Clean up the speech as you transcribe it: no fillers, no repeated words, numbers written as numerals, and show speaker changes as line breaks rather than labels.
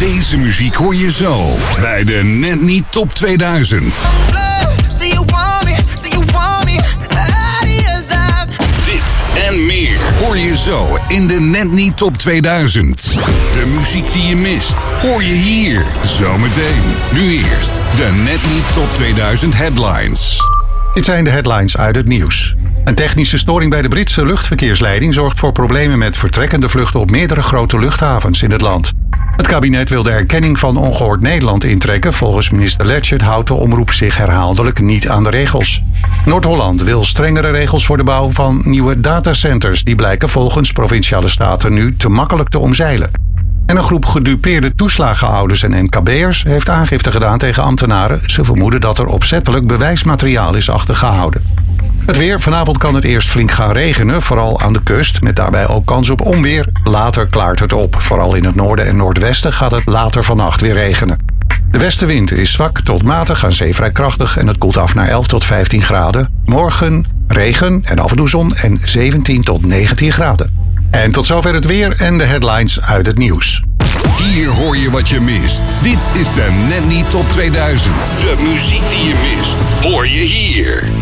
Deze muziek hoor je zo bij de Net Niet Top 2000. Dit en meer hoor je zo in de Net Niet Top 2000. De muziek die je mist, hoor je hier zometeen. Nu eerst de Net Niet Top 2000 headlines.
Dit zijn de headlines uit het nieuws. Een technische storing bij de Britse luchtverkeersleiding zorgt voor problemen met vertrekkende vluchten op meerdere grote luchthavens in het land. Het kabinet wil de erkenning van Ongehoord Nederland intrekken. Volgens minister Leggett houdt de omroep zich herhaaldelijk niet aan de regels. Noord-Holland wil strengere regels voor de bouw van nieuwe datacenters. Die blijken volgens provinciale staten nu te makkelijk te omzeilen. En een groep gedupeerde toeslagenhouders en MKB'ers heeft aangifte gedaan tegen ambtenaren. Ze vermoeden dat er opzettelijk bewijsmateriaal is achtergehouden. Het weer. Vanavond kan het eerst flink gaan regenen, vooral aan de kust, met daarbij ook kans op onweer. Later klaart het op. Vooral in het noorden en noordwesten gaat het later vannacht weer regenen. De westenwind is zwak tot matig, aan zee vrij krachtig en het koelt af naar 11 tot 15 graden. Morgen regen en af en toe zon en 17 tot 19 graden. En tot zover het weer en de headlines uit het nieuws.
Hier hoor je wat je mist. Dit is de Net Niet Top 2000. De muziek die je mist, hoor je hier.